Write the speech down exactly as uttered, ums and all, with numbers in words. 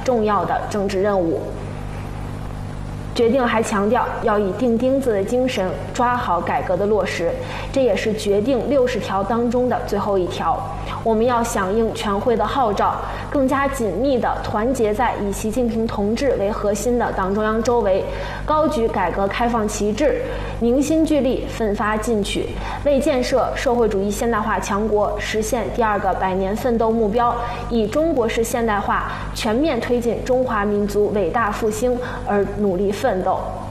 重要的政治任务。决定还强调要以钉钉子的精神抓好改革的落实，这也是决定六十条当中的最后一条。我们要响应全会的号召，更加紧密地团结在以习近平同志为核心的党中央周围，高举改革开放旗帜，凝心聚力，奋发进取，为建设社会主义现代化强国、实现第二个百年奋斗目标，以中国式现代化全面推进中华民族伟大复兴而努力奋斗。